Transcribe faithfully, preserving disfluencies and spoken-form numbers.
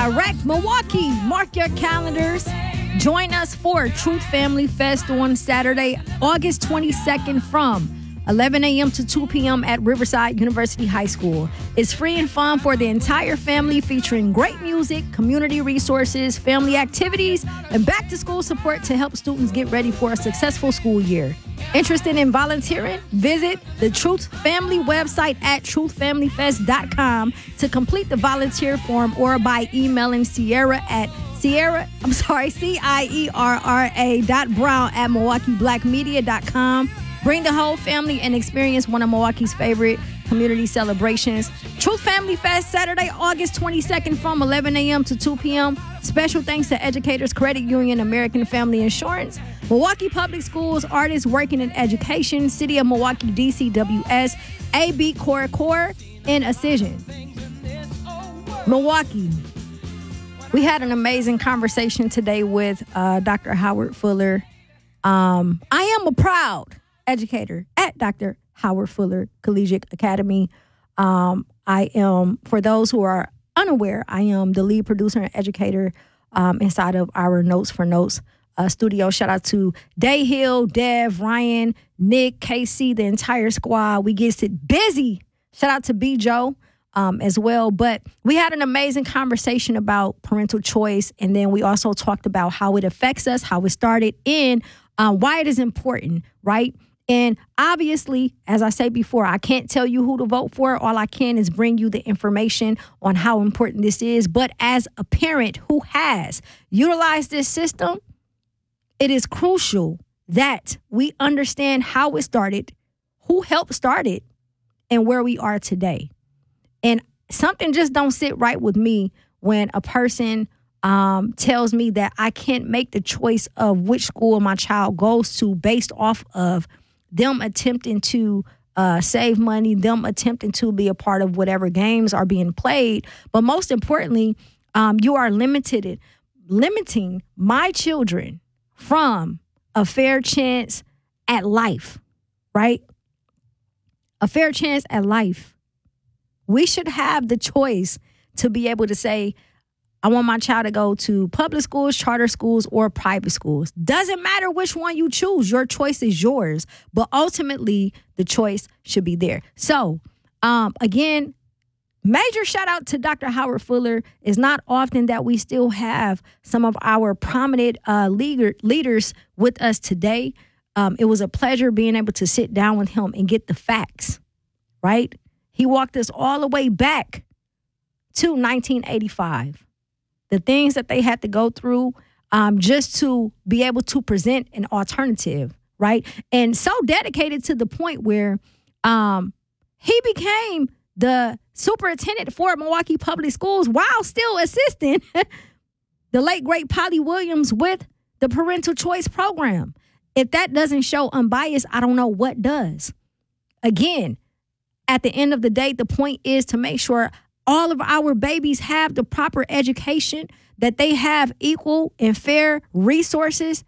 Direct Milwaukee. Mark your calendars. Join us for Truth Family Fest on Saturday, August twenty-second from eleven a.m. to two p.m. at Riverside University High School. It's free and fun for the entire family, featuring great music, community resources, family activities, and back-to-school support to help students get ready for a successful school year. Interested in volunteering? Visit the Truth Family website at truth family fest dot com to complete the volunteer form, or by emailing Sierra at Sierra, I'm sorry, C I E R R A dot Brown at Milwaukee Black Media dot com. Bring the whole family and experience one of Milwaukee's favorite community celebrations. Truth Family Fest, Saturday, August twenty-second from eleven a.m. to two p.m. Special thanks to Educators Credit Union, American Family Insurance, Milwaukee Public Schools, Artists Working in Education, City of Milwaukee, D C W S, A B Core Core, and Acision. Milwaukee. We had an amazing conversation today with uh, Doctor Howard Fuller. Um, I am a proud educator at Doctor Howard Fuller Collegiate Academy. Um, I am, for those who are unaware, I am the lead producer and educator um, inside of our Notes for Notes uh, studio. Shout out to Day Hill, Dev, Ryan, Nick, K C, the entire squad. We get it busy. Shout out to B. Joe. Um, as well. But we had an amazing conversation about parental choice, and then we also talked about how it affects us, how it started, and um, why it is important, right? And obviously, as I say before, I can't tell you who to vote for. All I can is bring you the information on how important this is. But as a parent who has utilized this system, it is crucial that we understand how it started, who helped start it, and where we are today. And something just don't sit right with me when a person um, tells me that I can't make the choice of which school my child goes to based off of them attempting to uh, save money, them attempting to be a part of whatever games are being played. But most importantly, um, you are limited, limiting my children from a fair chance at life, right? A fair chance at life. We should have the choice to be able to say, I want my child to go to public schools, charter schools, or private schools. Doesn't matter which one you choose. Your choice is yours. But ultimately, the choice should be there. So, um, again, major shout out to Doctor Howard Fuller. It's not often that we still have some of our prominent uh, leader, leaders with us today. Um, it was a pleasure being able to sit down with him and get the facts, right? He walked us all the way back to nineteen eighty-five. The things that they had to go through um, just to be able to present an alternative, right? And so dedicated to the point where um, he became the superintendent for Milwaukee Public Schools while still assisting the late, great Polly Williams with the parental choice program. If that doesn't show unbiased, I don't know what does. Again, at the end of the day, the point is to make sure all of our babies have the proper education, that they have equal and fair resources